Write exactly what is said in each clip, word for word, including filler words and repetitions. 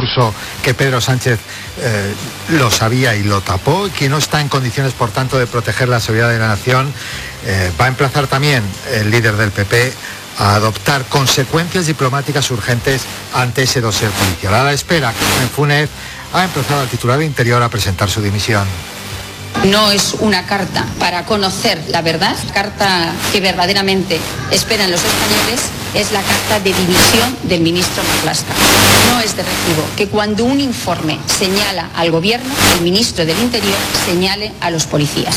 discurso que Pedro Sánchez eh, lo sabía y lo tapó, y que no está en condiciones, por tanto, de proteger la seguridad de la nación. Eh, va a emplazar también el líder del P P a adoptar consecuencias diplomáticas urgentes ante ese dossier policial. A la espera, Carmen Funes ha emplazado al titular de Interior a presentar su dimisión. No es una carta para conocer la verdad, la carta que verdaderamente esperan los españoles es la carta de dimisión del ministro Marlaska. No es de recibo que cuando un informe señala al gobierno, el ministro del Interior señale a los policías.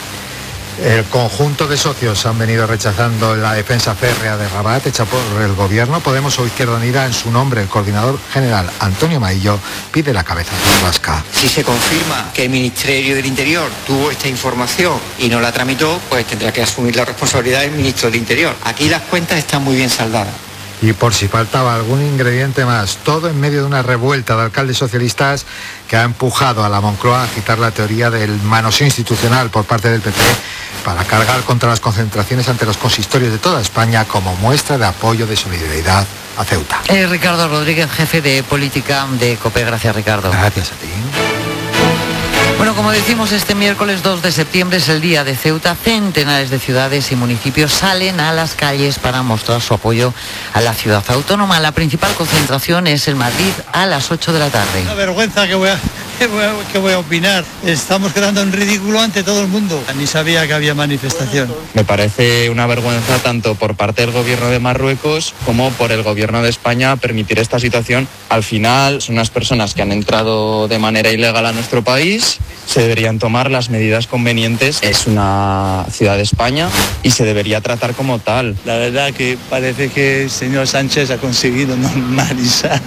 El conjunto de socios han venido rechazando la defensa férrea de Rabat hecha por el gobierno. Podemos o Izquierda Unida, en su nombre, el coordinador general Antonio Maillo, pide la cabeza de Marlaska. Si se confirma que el Ministerio del Interior tuvo esta información y no la tramitó, pues tendrá que asumir la responsabilidad del ministro del Interior. Aquí las cuentas están muy bien saldadas. Y por si faltaba algún ingrediente más, todo en medio de una revuelta de alcaldes socialistas que ha empujado a la Moncloa a citar la teoría del manoseo institucional por parte del P P para cargar contra las concentraciones ante los consistorios de toda España como muestra de apoyo, de solidaridad a Ceuta. Eh, Ricardo Rodríguez, jefe de política de COPE. Gracias, Ricardo. Gracias a ti. Bueno, como decimos, este miércoles dos de septiembre es el día de Ceuta. Centenares de ciudades y municipios salen a las calles para mostrar su apoyo a la ciudad autónoma. La principal concentración es en Madrid a las ocho de la tarde. Una vergüenza que voy a, que voy a, que voy a opinar. Estamos quedando en ridículo ante todo el mundo. Ni sabía que había manifestación. Me parece una vergüenza tanto por parte del gobierno de Marruecos como por el gobierno de España permitir esta situación. Al final son unas personas que han entrado de manera ilegal a nuestro país. Se deberían tomar las medidas convenientes. Es una ciudad de España y se debería tratar como tal. La verdad que parece que el señor Sánchez ha conseguido normalizar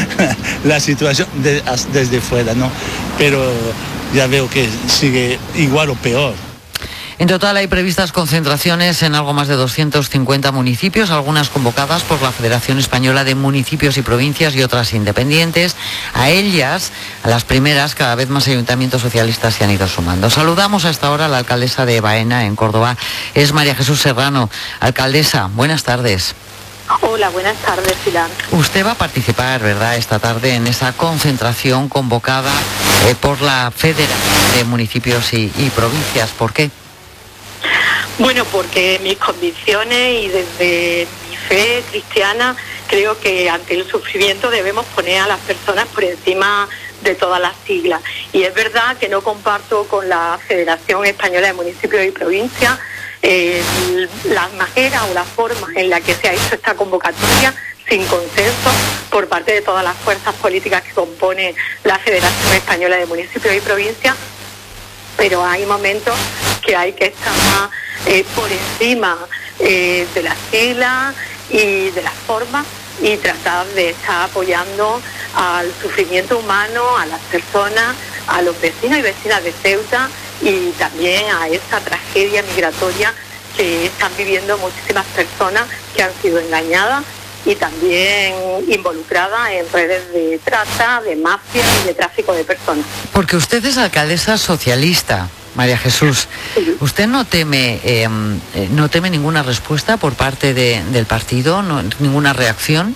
la situación de, desde fuera, ¿no? Pero ya veo que sigue igual o peor. En total hay previstas concentraciones en algo más de doscientos cincuenta municipios, algunas convocadas por la Federación Española de Municipios y Provincias y otras independientes. A ellas, a las primeras, cada vez más ayuntamientos socialistas se han ido sumando. Saludamos a esta hora a la alcaldesa de Baena, en Córdoba, es María Jesús Serrano. Alcaldesa, buenas tardes. Hola, buenas tardes, Pilar. Usted va a participar, ¿verdad?, esta tarde en esa concentración convocada eh, por la Federación de Municipios y, y Provincias. ¿Por qué? Bueno, porque mis convicciones y desde mi fe cristiana creo que ante el sufrimiento debemos poner a las personas por encima de todas las siglas. Y es verdad que no comparto con la Federación Española de Municipios y Provincias eh, las maneras o las formas en las que se ha hecho esta convocatoria sin consenso por parte de todas las fuerzas políticas que compone la Federación Española de Municipios y Provincias, pero hay momentos que hay que estar más eh, por encima eh, de las siglas y de las formas y tratar de estar apoyando al sufrimiento humano, a las personas, a los vecinos y vecinas de Ceuta y también a esa tragedia migratoria que están viviendo muchísimas personas que han sido engañadas y también involucradas en redes de trata, de mafia y de tráfico de personas. Porque usted es alcaldesa socialista, María Jesús. Sí. ¿Usted no teme eh, no teme ninguna respuesta por parte de, del partido, no, ninguna reacción?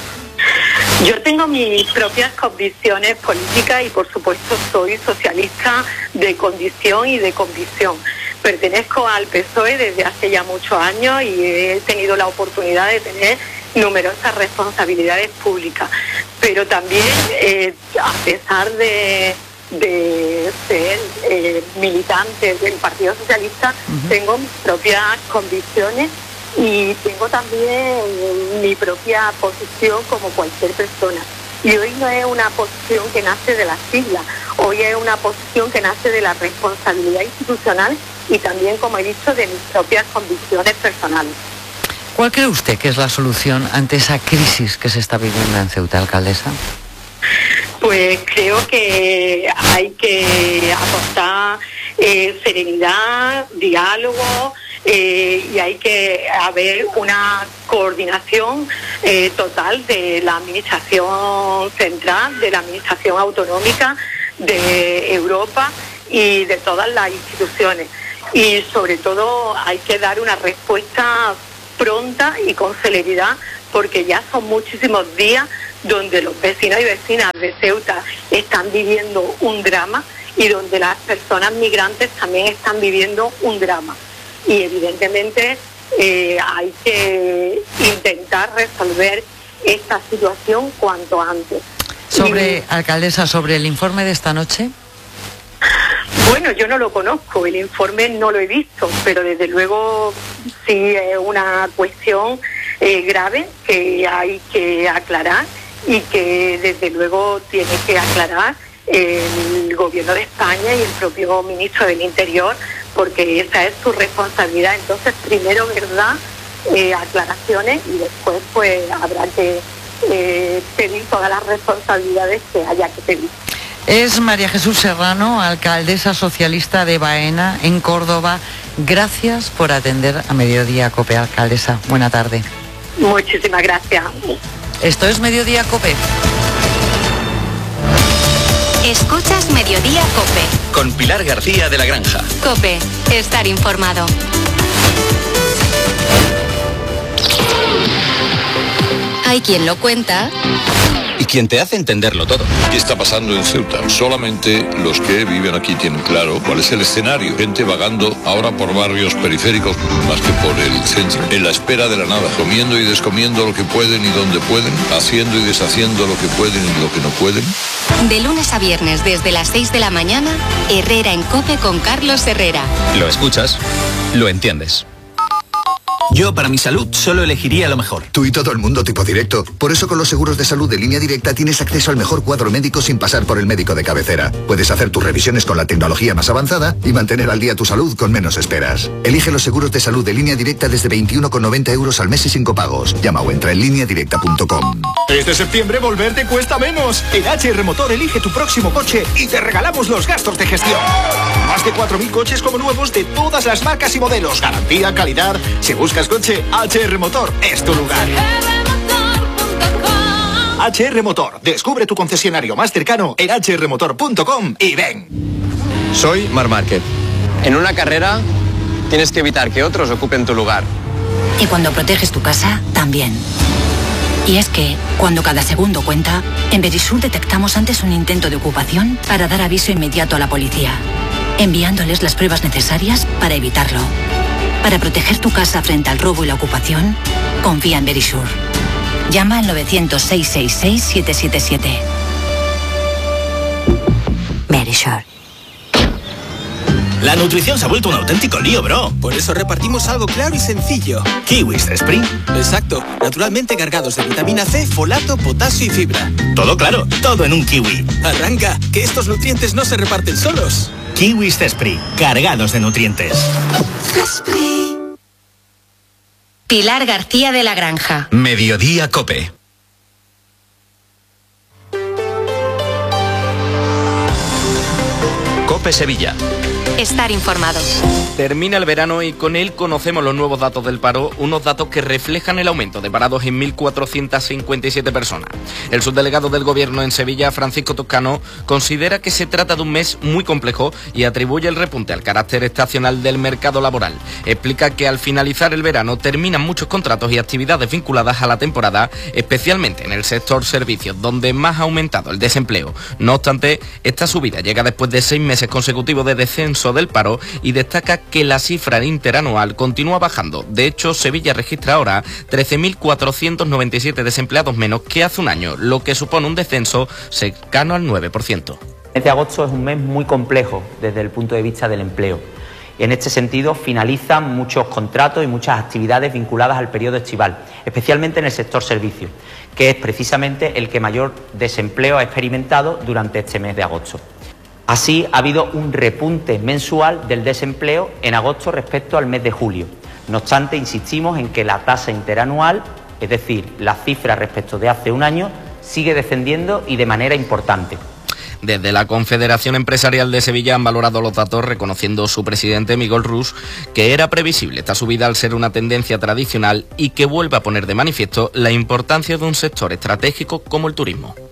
Yo tengo mis propias convicciones políticas y por supuesto soy socialista de condición y de convicción. Pertenezco al P S O E desde hace ya muchos años y he tenido la oportunidad de tener numerosas responsabilidades públicas, pero también eh, a pesar de, de ser eh, militante del Partido Socialista, uh-huh. tengo mis propias convicciones y tengo también mi propia posición como cualquier persona. Y hoy no es una posición que nace de las siglas, hoy es una posición que nace de la responsabilidad institucional y también, como he dicho, de mis propias convicciones personales. ¿Cuál cree usted que es la solución ante esa crisis que se está viviendo en Ceuta, alcaldesa? Pues creo que hay que aportar eh, serenidad, diálogo eh, y hay que haber una coordinación eh, total de la administración central, de la administración autonómica, de Europa y de todas las instituciones. Y sobre todo hay que dar una respuesta pronta y con celeridad, porque ya son muchísimos días donde los vecinos y vecinas de Ceuta están viviendo un drama y donde las personas migrantes también están viviendo un drama. Y evidentemente eh, hay que intentar resolver esta situación cuanto antes. Sobre, y, alcaldesa, sobre el informe de esta noche. Bueno, yo no lo conozco, el informe no lo he visto, pero desde luego sí es una cuestión eh, grave que hay que aclarar y que desde luego tiene que aclarar el gobierno de España y el propio ministro del Interior, porque esa es su responsabilidad. Entonces, primero, verdad, eh, aclaraciones, y después pues habrá que eh, pedir todas las responsabilidades que haya que pedir. Es María Jesús Serrano, alcaldesa socialista de Baena, en Córdoba. Gracias por atender a Mediodía COPE, alcaldesa. Buena tarde. Muchísimas gracias. Esto es Mediodía COPE. Escuchas Mediodía COPE. Con Pilar García de la Granja. COPE, estar informado. Hay quien lo cuenta y quien te hace entenderlo todo. ¿Qué está pasando en Ceuta? Solamente los que viven aquí tienen claro cuál es el escenario. Gente vagando ahora por barrios periféricos más que por el centro, en la espera de la nada, comiendo y descomiendo lo que pueden y donde pueden, haciendo y deshaciendo lo que pueden y lo que no pueden. De lunes a viernes desde las seis de la mañana, Herrera en COPE con Carlos Herrera. Lo escuchas, lo entiendes. Yo, para mi salud, solo elegiría lo mejor. Tú y todo el mundo tipo directo. Por eso con los seguros de salud de Línea Directa tienes acceso al mejor cuadro médico sin pasar por el médico de cabecera. Puedes hacer tus revisiones con la tecnología más avanzada y mantener al día tu salud con menos esperas. Elige los seguros de salud de Línea Directa desde veintiuno con noventa euros al mes y sin copagos. Llama o entra en línea directa punto com. Este septiembre volver te cuesta menos. En H R Motor elige tu próximo coche y te regalamos los gastos de gestión. Más de cuatro mil coches como nuevos de todas las marcas y modelos. Garantía, calidad. Si buscas coche, H R Motor es tu lugar. H R Motor. Descubre tu concesionario más cercano en h r motor punto com y ven. Soy Marc Márquez. En una carrera tienes que evitar que otros ocupen tu lugar. Y cuando proteges tu casa, también. Y es que, cuando cada segundo cuenta, en Verisur detectamos antes un intento de ocupación para dar aviso inmediato a la policía, enviándoles las pruebas necesarias para evitarlo. Para proteger tu casa frente al robo y la ocupación, confía en Verisur. Llama al novecientos, seiscientos sesenta y seis, siete siete siete. Verisur. La nutrición se ha vuelto un auténtico lío, bro. Por eso repartimos algo claro y sencillo. Kiwis de Spring. Exacto. Naturalmente cargados de vitamina C, folato, potasio y fibra. Todo claro. Todo en un kiwi. Arranca, que estos nutrientes no se reparten solos. Kiwis de Spring. Cargados de nutrientes. Pilar García de la Granja. Mediodía COPE. COPE Sevilla. Estar informado. Termina el verano y con él conocemos los nuevos datos del paro, unos datos que reflejan el aumento de parados en mil cuatrocientas cincuenta y siete personas. El subdelegado del Gobierno en Sevilla, Francisco Toscano, considera que se trata de un mes muy complejo y atribuye el repunte al carácter estacional del mercado laboral. Explica que al finalizar el verano terminan muchos contratos y actividades vinculadas a la temporada, especialmente en el sector servicios, donde más ha aumentado el desempleo. No obstante, esta subida llega después de seis meses consecutivos de descenso del paro y destaca que la cifra interanual continúa bajando. De hecho, Sevilla registra ahora trece mil cuatrocientos noventa y siete desempleados menos que hace un año, lo que supone un descenso cercano al nueve por ciento. El mes de agosto es un mes muy complejo desde el punto de vista del empleo. En este sentido, finalizan muchos contratos y muchas actividades vinculadas al periodo estival, especialmente en el sector servicios, que es precisamente el que mayor desempleo ha experimentado durante este mes de agosto. Así, ha habido un repunte mensual del desempleo en agosto respecto al mes de julio. No obstante, insistimos en que la tasa interanual, es decir, la cifra respecto de hace un año, sigue descendiendo y de manera importante. Desde la Confederación Empresarial de Sevilla han valorado los datos, reconociendo su presidente, Miguel Rus, que era previsible esta subida al ser una tendencia tradicional y que vuelve a poner de manifiesto la importancia de un sector estratégico como el turismo.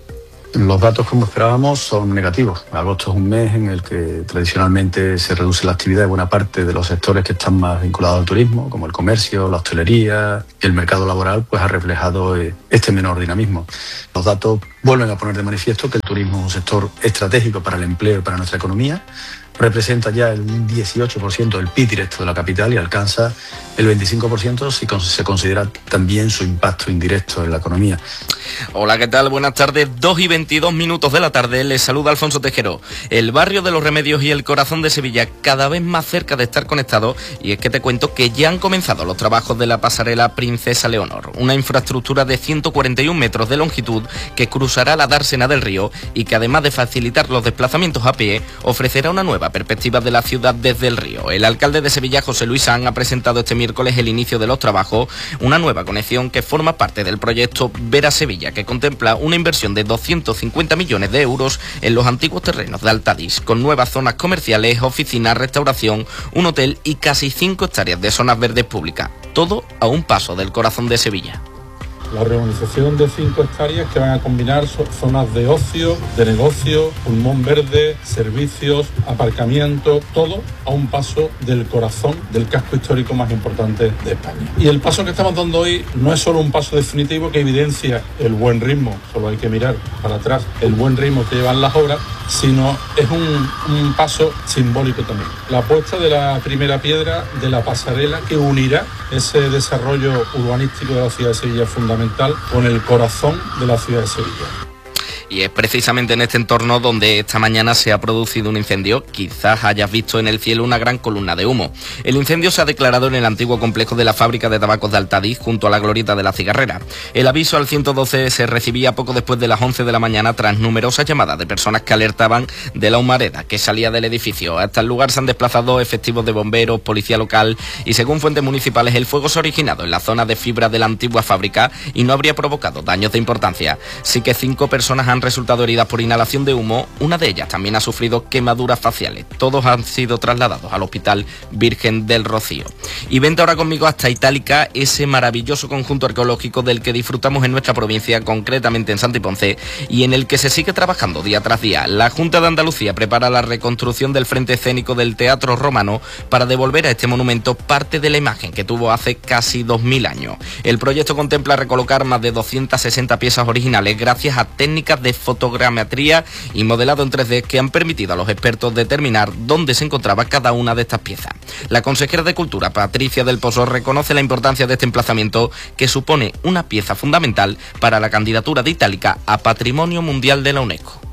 Los datos, como esperábamos, son negativos. Agosto es un mes en el que tradicionalmente se reduce la actividad de buena parte de los sectores que están más vinculados al turismo, como el comercio, la hostelería y el mercado laboral, pues ha reflejado este menor dinamismo. Los datos vuelven a poner de manifiesto que el turismo es un sector estratégico para el empleo y para nuestra economía. Representa ya el dieciocho por ciento del P I B directo de la capital y alcanza el veinticinco por ciento si se considera también su impacto indirecto en la economía. Hola, ¿qué tal? Buenas tardes, dos y veintidós minutos de la tarde, les saluda Alfonso Tejero. El barrio de Los Remedios y el corazón de Sevilla cada vez más cerca de estar conectados, y es que te cuento que ya han comenzado los trabajos de la pasarela Princesa Leonor, una infraestructura de ciento cuarenta y un metros de longitud que cruzará la dársena del río y que, además de facilitar los desplazamientos a pie, ofrecerá una nueva perspectiva de la ciudad desde el río. El alcalde de Sevilla, José Luis Sanz, ha presentado este miércoles el inicio de los trabajos, una nueva conexión que forma parte del proyecto Ver a Sevilla, que contempla una inversión de doscientos cincuenta millones de euros en los antiguos terrenos de Altadis, con nuevas zonas comerciales, oficinas, restauración, un hotel y casi cinco hectáreas de zonas verdes públicas. Todo a un paso del corazón de Sevilla. La reorganización de cinco hectáreas que van a combinar zonas de ocio, de negocio, pulmón verde, servicios, aparcamiento, todo a un paso del corazón del casco histórico más importante de España. Y el paso que estamos dando hoy no es solo un paso definitivo que evidencia el buen ritmo, solo hay que mirar para atrás el buen ritmo que llevan las obras, sino es un, un paso simbólico también. La puesta de la primera piedra de la pasarela que unirá ese desarrollo urbanístico de la ciudad de Sevilla fundamental con el corazón de la ciudad de Sevilla. Y es precisamente en este entorno donde esta mañana se ha producido un incendio. Quizás hayas visto en el cielo una gran columna de humo. El incendio se ha declarado en el antiguo complejo de la fábrica de tabacos de Altadis, junto a la glorieta de la Cigarrera. El aviso al ciento doce se recibía poco después de las once de la mañana, tras numerosas llamadas de personas que alertaban de la humareda que salía del edificio. Hasta el lugar se han desplazado efectivos de bomberos, policía local y, según fuentes municipales, el fuego se ha originado en la zona de fibra de la antigua fábrica y no habría provocado daños de importancia. Sí que cinco personas han resultado heridas por inhalación de humo, una de ellas también ha sufrido quemaduras faciales. Todos han sido trasladados al Hospital Virgen del Rocío. Y vente ahora conmigo hasta Itálica, ese maravilloso conjunto arqueológico del que disfrutamos en nuestra provincia, concretamente en Santi Ponce, y en el que se sigue trabajando día tras día. La Junta de Andalucía prepara la reconstrucción del frente escénico del Teatro Romano para devolver a este monumento parte de la imagen que tuvo hace casi dos mil años. El proyecto contempla recolocar más de doscientas sesenta piezas originales gracias a técnicas de fotogrametría y modelado en tres D que han permitido a los expertos determinar dónde se encontraba cada una de estas piezas. La consejera de Cultura, Patricia del Pozo, reconoce la importancia de este emplazamiento, que supone una pieza fundamental para la candidatura de Itálica a Patrimonio Mundial de la UNESCO.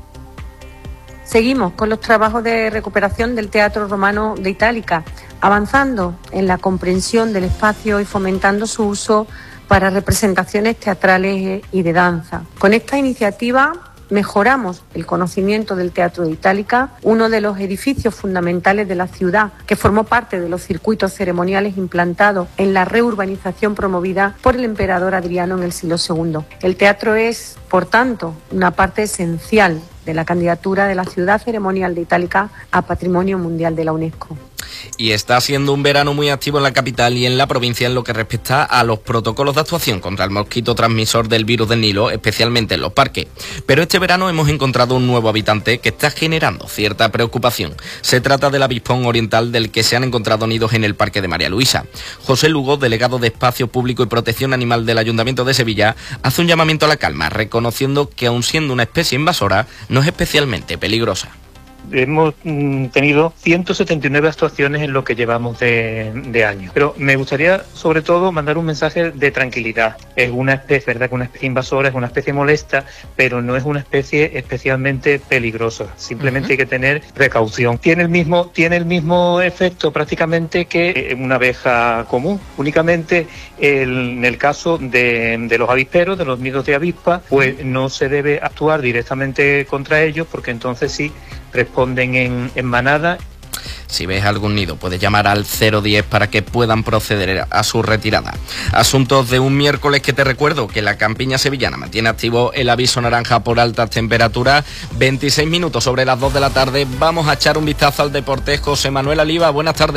Seguimos con los trabajos de recuperación del Teatro Romano de Itálica, avanzando en la comprensión del espacio y fomentando su uso para representaciones teatrales y de danza. Con esta iniciativa mejoramos el conocimiento del Teatro de Itálica, uno de los edificios fundamentales de la ciudad, que formó parte de los circuitos ceremoniales implantados en la reurbanización promovida por el emperador Adriano en el siglo segundo. El teatro es, por tanto, una parte esencial de la candidatura de la ciudad ceremonial de Itálica a Patrimonio Mundial de la UNESCO. Y está siendo un verano muy activo en la capital y en la provincia en lo que respecta a los protocolos de actuación contra el mosquito transmisor del virus del Nilo, especialmente en los parques. Pero este verano hemos encontrado un nuevo habitante que está generando cierta preocupación. Se trata del avispón oriental, del que se han encontrado nidos en el Parque de María Luisa. José Lugo, delegado de Espacio Público y Protección Animal del Ayuntamiento de Sevilla, hace un llamamiento a la calma, reconociendo que, aun siendo una especie invasora, no es especialmente peligrosa. Hemos tenido ciento setenta y nueve actuaciones en lo que llevamos de, de año. Pero me gustaría, sobre todo, mandar un mensaje de tranquilidad. Es una especie, verdad que una especie invasora, es una especie molesta, pero no es una especie especialmente peligrosa. Simplemente uh-huh. hay que tener precaución. Tiene el mismo, tiene el mismo efecto prácticamente que una abeja común. Únicamente el, en el caso de, de los avisperos, de los nidos de avispa, pues no se debe actuar directamente contra ellos, porque entonces sí responden en, en manada. Si ves algún nido, puedes llamar al cero diez para que puedan proceder a su retirada. Asuntos de un miércoles que te recuerdo que la campiña sevillana mantiene activo el aviso naranja por altas temperaturas. veintiséis minutos sobre las dos de la tarde. Vamos a echar un vistazo al deporte. José Manuel Aliva, buenas tardes. ¿Qué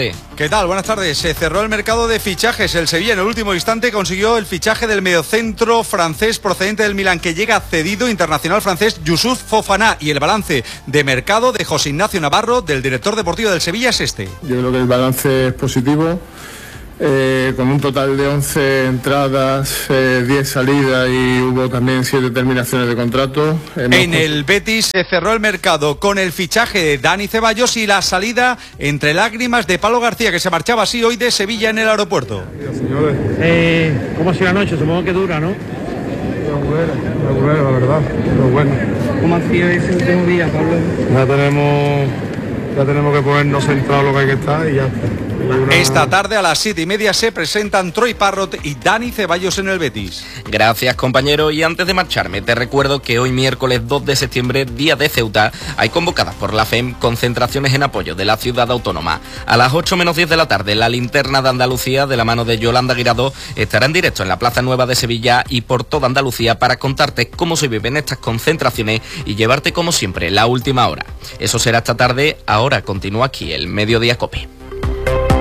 ¿Qué tal? Buenas tardes. Se cerró el mercado de fichajes. El Sevilla en el último instante consiguió el fichaje del mediocentro francés procedente del Milán, que llega cedido, internacional francés Youssouf Fofana. Y el balance de mercado de José Ignacio Navarro, del director deportivo del Sevilla, es este. Yo creo que el balance es positivo. Eh, con un total de once entradas, eh, diez salidas y hubo también siete terminaciones de contrato. Hemos en el Betis se cerró el mercado con el fichaje de Dani Ceballos y la salida entre lágrimas de Pablo García, que se marchaba así hoy de Sevilla en el aeropuerto. Eh, ¿Cómo ha sido la noche? Supongo que dura, ¿no? Muy bueno, muy bueno, la verdad, muy bueno. ¿Cómo ha sido ese último día, Pablo? Ya tenemos, ya tenemos que ponernos centrados lo que hay que estar y ya está. Esta tarde a las siete y media se presentan Troy Parrott y Dani Ceballos en el Betis. Gracias, compañero. Y antes de marcharme, te recuerdo que hoy miércoles dos de septiembre, día de Ceuta, hay convocadas por la F E M concentraciones en apoyo de la ciudad autónoma. A las ocho menos diez de la tarde, la linterna de Andalucía, de la mano de Yolanda Guirado, estará en directo en la Plaza Nueva de Sevilla y por toda Andalucía para contarte cómo se viven estas concentraciones y llevarte, como siempre, la última hora. Eso será esta tarde. Ahora continúa aquí el Mediodía Cope.